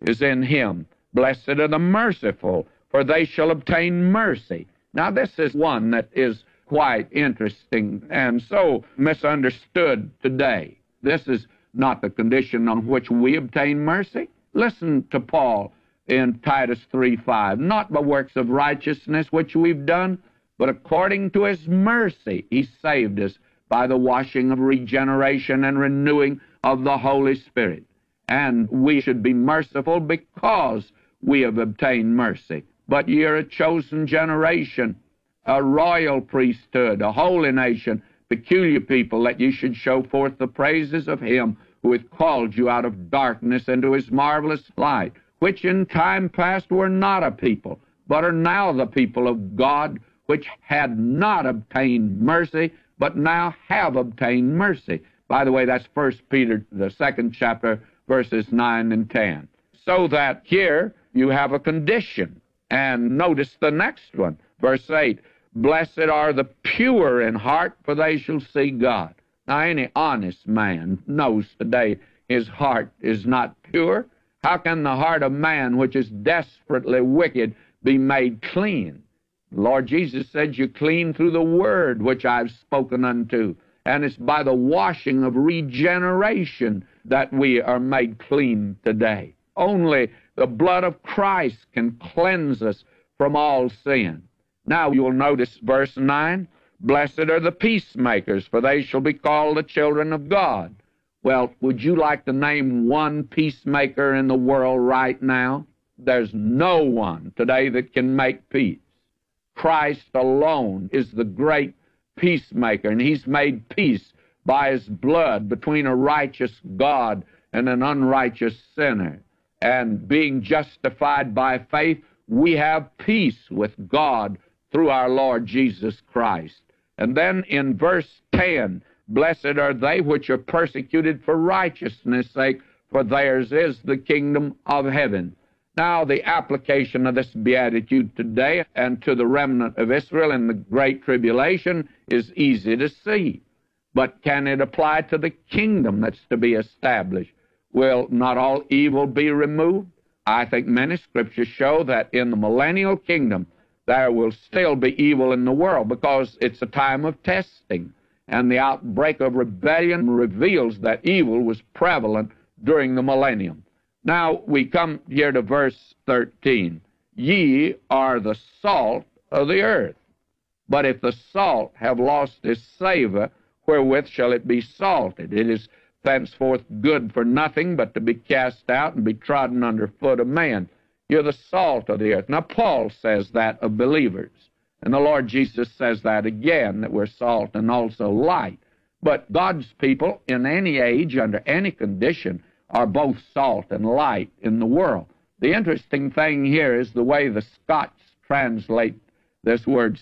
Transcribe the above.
is in him. Blessed are the merciful, for they shall obtain mercy. Now, this is one that is quite interesting and so misunderstood today. This is not the condition on which we obtain mercy. Listen to Paul in Titus 3:5. Not by works of righteousness which we've done, but according to his mercy he saved us by the washing of regeneration and renewing of the Holy Spirit. And we should be merciful because we have obtained mercy. But you're a chosen generation, a royal priesthood, a holy nation, peculiar people, that you should show forth the praises of him who hath called you out of darkness into his marvelous light, which in time past were not a people, but are now the people of God, which had not obtained mercy, but now have obtained mercy. By the way, that's 1 Peter, the 2nd chapter, verses 9 and 10. So that here you have a condition. And notice the next one, verse 8. Blessed are the pure in heart, for they shall see God. Now, any honest man knows today his heart is not pure. How can the heart of man, which is desperately wicked, be made clean? The Lord Jesus said, you're clean through the word which I've spoken unto. And it's by the washing of regeneration that we are made clean today. Only the blood of Christ can cleanse us from all sin. Now you'll notice verse 9, blessed are the peacemakers, for they shall be called the children of God. Well, would you like to name one peacemaker in the world right now? There's no one today that can make peace. Christ alone is the great peacemaker, and he's made peace by his blood between a righteous God and an unrighteous sinner. And being justified by faith, we have peace with God through our Lord Jesus Christ. And then in verse 10, blessed are they which are persecuted for righteousness' sake, for theirs is the kingdom of heaven. Now, the application of this beatitude today and to the remnant of Israel in the Great Tribulation is easy to see. But can it apply to the kingdom that's to be established? Will not all evil be removed? I think many scriptures show that in the millennial kingdom there will still be evil in the world because it's a time of testing. And the outbreak of rebellion reveals that evil was prevalent during the millennium. Now we come here to verse 13. Ye are the salt of the earth. But if the salt have lost its savor, wherewith shall it be salted? It is thenceforth good for nothing but to be cast out and be trodden under foot of man. You're the salt of the earth. Now Paul says that of believers. And the Lord Jesus says that again, that we're salt and also light. But God's people in any age, under any condition, are both salt and light in the world. The interesting thing here is the way the Scots translate this word